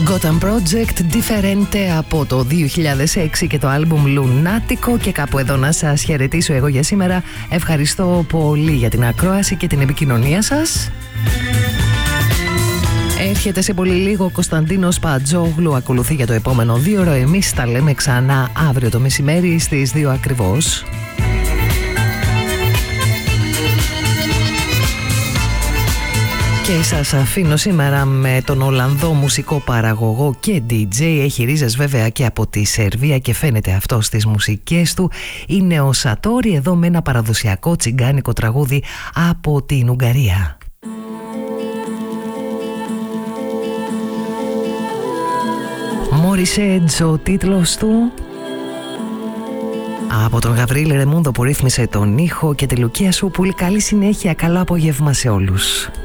Gotham Project Differente από το 2006 και το άλμπουμ Λουνάτικο. Και κάπου εδώ να σας χαιρετήσω εγώ για σήμερα. Ευχαριστώ πολύ για την ακρόαση και την επικοινωνία σας. Έρχεται σε πολύ λίγο ο Κωνσταντίνος Πατζόγλου. Ακολουθεί για το επόμενο 2 ώρο. Εμείς τα λέμε ξανά αύριο το μεσημέρι στις 2 ακριβώς. Και σας αφήνω σήμερα με τον Ολλανδό μουσικό παραγωγό και DJ. Έχει ρίζες βέβαια και από τη Σερβία και φαίνεται αυτό στις μουσικές του. Είναι ο Σατόρι εδώ με ένα παραδοσιακό τσιγκάνικο τραγούδι από την Ουγγαρία. Μόρισετζ ο τίτλος του. Από τον Γαβρίλ Ρεμούντο που ρύθμισε τον ήχο και τη Λουκία Σούπουλ. Καλή συνέχεια, καλό απόγευμα σε όλους.